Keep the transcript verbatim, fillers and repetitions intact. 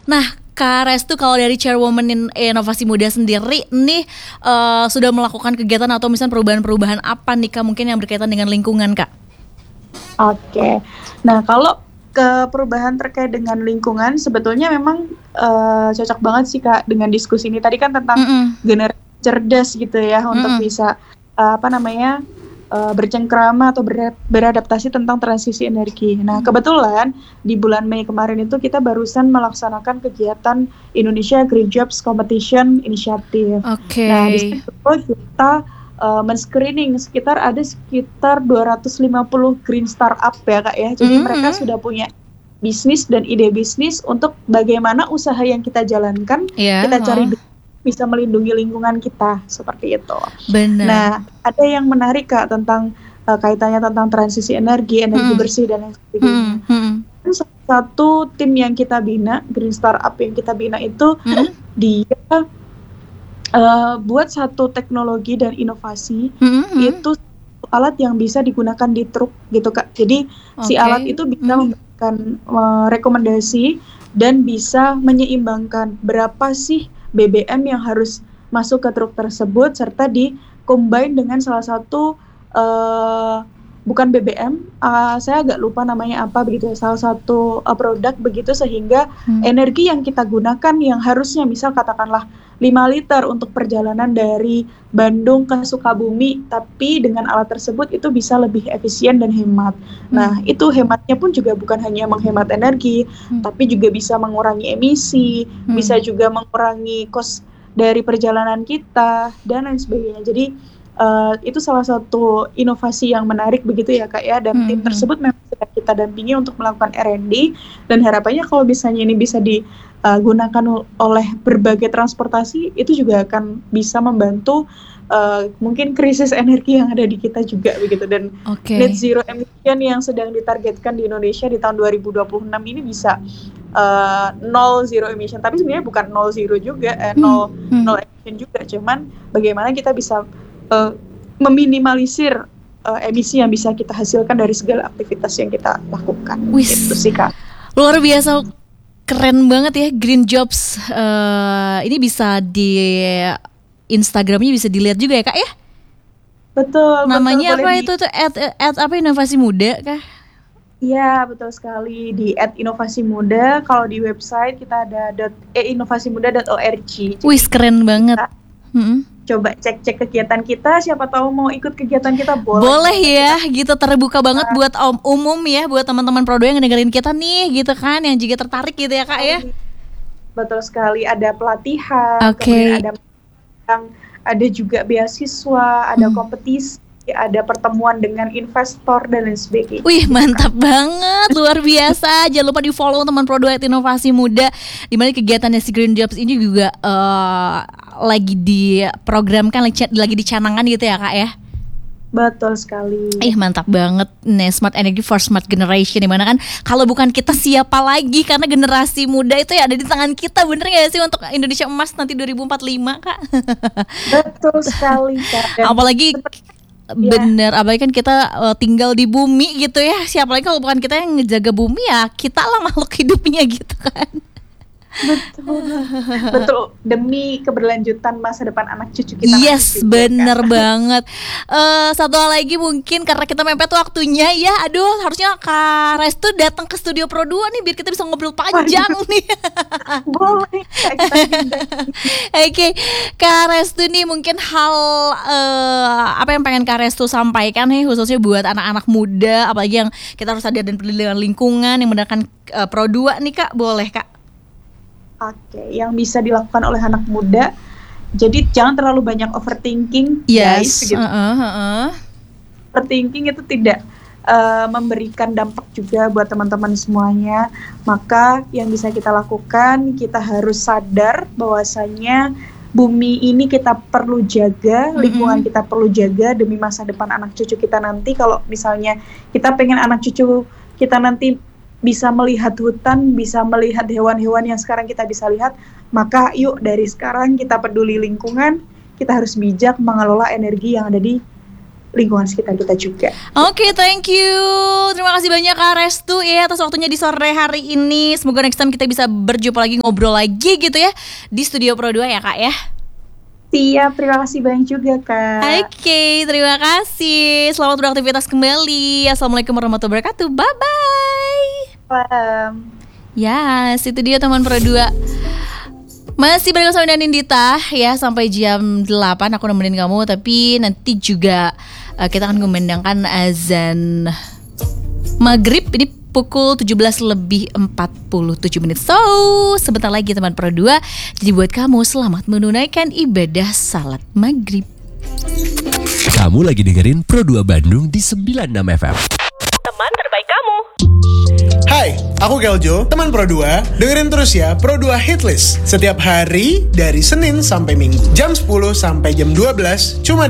Nah, Kak Restu kalau dari Chairwoman in- Inovasi Muda sendiri nih uh, sudah melakukan kegiatan atau misalnya perubahan-perubahan apa nih Kak mungkin yang berkaitan dengan lingkungan Kak? Oke, nah kalau ke perubahan terkait dengan lingkungan sebetulnya memang uh, cocok banget sih Kak dengan diskusi ini. Tadi kan tentang Mm-mm. generasi cerdas gitu ya untuk Mm-mm. bisa uh, apa namanya uh, bercengkrama atau ber- beradaptasi tentang transisi energi. Nah kebetulan di bulan Mei kemarin itu kita barusan melaksanakan kegiatan Indonesia Green Jobs Competition Initiative. Oke. Nah di situ kita uh, men-screening sekitar ada sekitar dua ratus lima puluh green startup ya Kak ya. Jadi Mm-hmm. mereka sudah punya bisnis dan ide bisnis untuk bagaimana usaha yang kita jalankan, yeah, kita cari oh. bisa melindungi lingkungan kita, seperti itu. Benar. Nah, ada yang menarik Kak tentang uh, kaitannya tentang transisi energi, energi Hmm. bersih dan lain sebagainya. Hmm. Hmm. Salah satu tim yang kita bina, Green Startup yang kita bina itu Hmm. dia uh, buat satu teknologi dan inovasi, Hmm. itu alat yang bisa digunakan di truk gitu Kak. Jadi okay. si alat itu bisa hmm. memberikan uh, rekomendasi dan bisa menyeimbangkan berapa sih B B M yang harus masuk ke truk tersebut serta di combine dengan salah satu uh, bukan B B M, uh, saya agak lupa namanya apa begitu ya, salah satu uh, produk begitu sehingga hmm. energi yang kita gunakan yang harusnya misal katakanlah lima liter untuk perjalanan dari Bandung ke Sukabumi, tapi dengan alat tersebut itu bisa lebih efisien dan hemat. Hmm. Nah, itu hematnya pun juga bukan hanya menghemat energi, hmm. tapi juga bisa mengurangi emisi, hmm. bisa juga mengurangi kos dari perjalanan kita dan lain sebagainya. Jadi uh, itu salah satu inovasi yang menarik begitu ya Kak ya, dan hmm. tim tersebut memang sedang kita dampingi untuk melakukan R and D dan harapannya kalau misalnya ini bisa digunakan uh, oleh berbagai transportasi itu juga akan bisa membantu uh, mungkin krisis energi yang ada di kita juga begitu, dan okay. net zero emission yang sedang ditargetkan di Indonesia di tahun dua ribu dua puluh enam ini bisa Uh, nol zero emission, tapi sebenarnya bukan nol zero juga, eh, nol hmm. nol emission juga, cuman bagaimana kita bisa uh, meminimalisir uh, emisi yang bisa kita hasilkan dari segala aktivitas yang kita lakukan. Wis, gitu sih Kak. Luar biasa, keren banget ya Green Jobs. Uh, ini bisa di Instagramnya bisa dilihat juga ya Kak ya? Betul. Namanya betul, apa di... itu tuh? At, at apa Inovasi Muda kah? Iya, betul sekali, di at inovasi muda. Kalau di website kita ada dot, eh, inovasi muda dot org. Wih, keren banget. Hmm. Coba cek-cek kegiatan kita, siapa tahu mau ikut kegiatan kita boleh. Boleh ya, kita. gitu terbuka banget nah. buat om, umum ya, buat teman-teman Prodo yang ngedengerin kita nih, gitu kan, yang juga tertarik gitu ya Kak ya. Betul sekali, ada pelatihan, okay. kemudian ada yang ada juga beasiswa, ada hmm. kompetisi, ada pertemuan dengan investor dan lain sebagainya. Wih, mantap banget, luar biasa. Jangan lupa di follow teman Prodo at Inovasi Muda, di mana kegiatannya si Green Jobs ini juga uh, lagi diprogramkan, lagi, lagi dicanangkan gitu ya Kak ya. Betul sekali. Ih, mantap banget nih, Smart Energy for Smart Generation, dimana kan kalau bukan kita siapa lagi, karena generasi muda itu ya ada di tangan kita, bener gak sih, untuk Indonesia Emas nanti dua ribu empat puluh lima Kak? Betul sekali Kak. Dan apalagi bener, yeah. apalagi kan kita uh, tinggal di bumi gitu ya. Siapa lagi kalau bukan kita yang ngejaga bumi, ya kita lah makhluk hidupnya gitu kan. Betul, betul, demi keberlanjutan masa depan anak cucu kita. Yes, juga, bener kan? banget. Uh, satu hal lagi mungkin karena kita mepet waktunya ya. Aduh, harusnya Kak Restu datang ke studio Pro dua nih biar kita bisa ngobrol panjang. Waduh. nih. Boleh. Oke, okay. Kak Restu nih mungkin hal uh, apa yang pengen Kak Restu sampaikan nih khususnya buat anak-anak muda, apalagi yang kita harus sadar dan peduli dengan lingkungan yang menggunakan uh, Pro dua nih Kak, boleh Kak? Oke, yang bisa dilakukan oleh anak muda. Jadi jangan terlalu banyak overthinking, yes. guys. Gitu. Uh-uh, uh-uh. Overthinking itu tidak uh, memberikan dampak juga buat teman-teman semuanya. Maka yang bisa kita lakukan, kita harus sadar bahwasanya bumi ini kita perlu jaga, mm-hmm. lingkungan kita perlu jaga demi masa depan anak cucu kita nanti. Kalau misalnya kita pengen anak cucu kita nanti bisa melihat hutan, bisa melihat hewan-hewan yang sekarang kita bisa lihat, maka yuk dari sekarang kita peduli lingkungan, kita harus bijak mengelola energi yang ada di lingkungan sekitar kita juga. Oke, okay, thank you. Terima kasih banyak Kak Restu ya atas waktunya di sore hari ini. Semoga next time kita bisa berjumpa lagi, ngobrol lagi gitu ya di Studio Pro dua ya Kak ya. Siap, terima kasih banyak juga Kak. Oke, okay, terima kasih. Selamat beraktivitas kembali. Assalamualaikum warahmatullahi wabarakatuh. Bye-bye. Salam. Yes, itu dia teman Pro dua. Masih bareng sama Nindita ya sampai jam delapan aku nemenin kamu. Tapi nanti juga uh, kita akan memandangkan azan maghrib ini pukul tujuh belas lebih empat puluh tujuh menit. So, sebentar lagi teman Pro dua. Jadi buat kamu selamat menunaikan ibadah salat maghrib. Kamu lagi dengerin Pro dua Bandung di sembilan puluh enam F M. Teman terbaik kamu. Hai, aku Keljo, teman Pro dua. Dengerin terus ya Pro dua Hitlist setiap hari dari Senin sampai Minggu jam sepuluh sampai jam dua belas cuma di